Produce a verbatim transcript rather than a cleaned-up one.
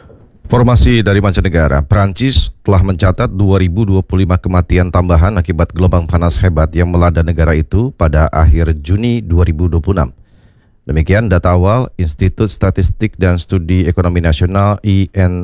Informasi dari mancanegara, Prancis telah mencatat dua ribu dua puluh lima kematian tambahan akibat gelombang panas hebat yang melanda negara itu pada akhir Juni dua ribu dua puluh enam. Demikian data awal Institut Statistik dan Studi Ekonomi Nasional I N